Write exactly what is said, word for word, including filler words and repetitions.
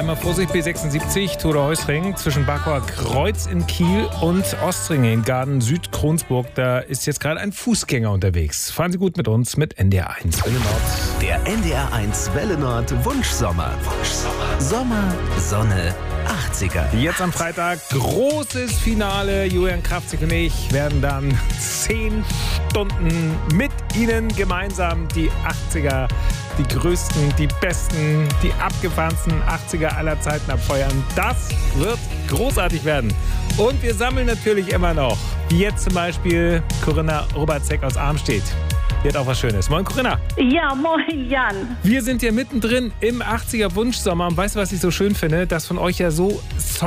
Einmal Vorsicht, B sechsundsiebzig, Tore-Heusring zwischen Backauer Kreuz in Kiel und Ostringe in Garden Süd-Kronsburg. Da ist jetzt gerade ein Fußgänger unterwegs. Fahren Sie gut mit uns mit N D R eins Welle Nord. Der N D R eins Welle Nord Wunschsommer. Wunschsommer. Sommer, Sonne, achtziger. Jetzt am Freitag großes Finale. Julian Kraftzig und ich werden dann zehn Stunden mit Ihnen gemeinsam die achtziger, die größten, die besten, die abgefahrensten achtziger aller Zeiten abfeuern. Das wird großartig werden. Und wir sammeln natürlich immer noch, wie jetzt zum Beispiel Corinna Robatzek aus Armstedt. Die hat auch was Schönes. Moin Corinna. Ja, moin Jan. Wir sind hier mittendrin im achtziger Wunschsommer. Und weißt du, was ich so schön finde? Dass von euch ja so